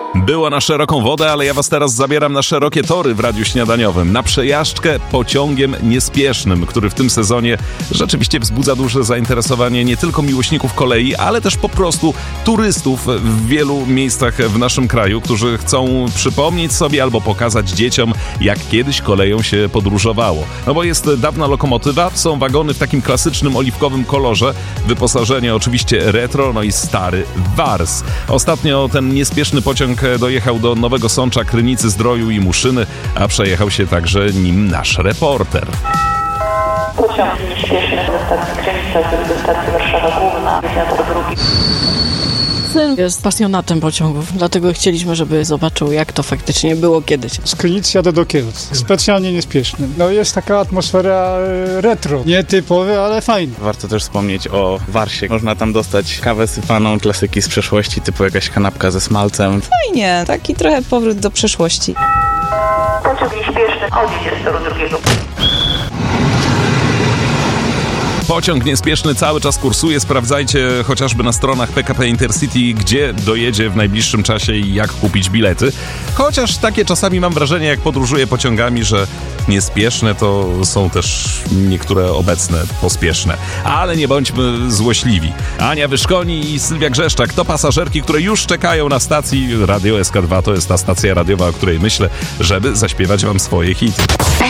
Było na szeroką wodę, ale ja was teraz zabieram na szerokie tory w Radiu Śniadaniowym. Na przejażdżkę pociągiem niespiesznym, który w tym sezonie rzeczywiście wzbudza duże zainteresowanie nie tylko miłośników kolei, ale też po prostu turystów w wielu miejscach w naszym kraju, którzy chcą przypomnieć sobie albo pokazać dzieciom, jak kiedyś koleją się podróżowało. No bo jest dawna lokomotywa, są wagony w takim klasycznym oliwkowym kolorze, wyposażenie oczywiście retro, no i stary wars. Ostatnio ten niespieszny pociąg dojechał do Nowego Sącza, Krynicy, Zdroju i Muszyny, a przejechał się także nim nasz reporter. Pociąg nieśpieszny ze stacji Krynica do stacji Warszawa Główna, tor drugi. Syn jest pasjonatem pociągów, dlatego chcieliśmy, żeby zobaczył, jak to faktycznie było kiedyś. Z Krynicy jadę do Kielc. Specjalnie niespieszny. No jest taka atmosfera retro. Nietypowa, ale fajna. Warto też wspomnieć o Warsie. Można tam dostać kawę sypaną, klasyki z przeszłości, typu jakaś kanapka ze smalcem. Fajnie, taki trochę powrót do przeszłości. Pociąg nieśpieszny odjedzie z toru drugiego. Pociąg niespieszny cały czas kursuje. Sprawdzajcie chociażby na stronach PKP Intercity, gdzie dojedzie w najbliższym czasie i jak kupić bilety. Chociaż takie czasami mam wrażenie, jak podróżuję pociągami, że niespieszne to są też niektóre obecne pospieszne. Ale nie bądźmy złośliwi. Ania Wyszkoni i Sylwia Grzeszczak to pasażerki, które już czekają na stacji. Radio SK2 to jest ta stacja radiowa, o której myślę, żeby zaśpiewać wam swoje hity.